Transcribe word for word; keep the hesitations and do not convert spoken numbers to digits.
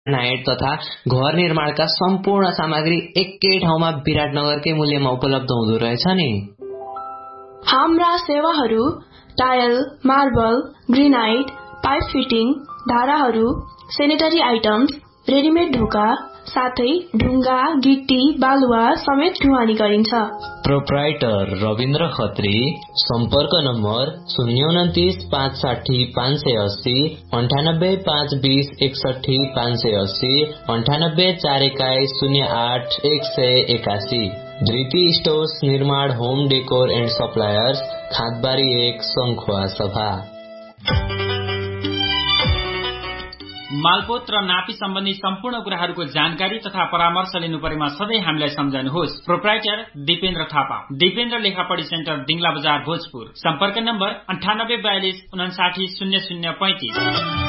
Granite तथा घर निर्माणका सम्पूर्ण सामग्री एकै ठाउँमा विराटनगरकै मूल्यमा उपलब्ध हुँदो रहेछ नि। हाम्रा सेवाहरू tile, marble, granite, pipe fitting, धाराहरू, सेनेटरी आइटम्स, रेडिमेड ढोका, साथै ढुङ्गा, गिट्टी, बालुवा समेत ढुवानी गरिन्छ। प्रोप्राइटर रविन्द्र खत्री। सम्पर्क नम्बर शून्य उन्तिस पाँच साठी पाँच सय अस्सी अन्ठानब्बे पाँच बीस एकसठी पाँच सय अस्सी अन्ठानब्बे चार एक्काइस शून्य आठ एक सय एकासी। धृति स्टोर्स निर्माण होम डेकोर एन्ड सप्लायर्स खातबारी एक सङ्खुवा सभा। मालपोत र नापी सम्बन्धी सम्पूर्ण कुराहरूको जानकारी तथा परामर्श लिनु परेमा सधैँ हामीलाई सम्झनुहोस्। प्रोप्राइटर दिपेन्द्र थापा, दिपेन्द्र लेखापढी सेन्टर, दिङला बजार, भोजपुर। सम्पर्क नम्बर अन्ठानब्बे बयालिस उनासाठी शून्य शून्य पैंतिस।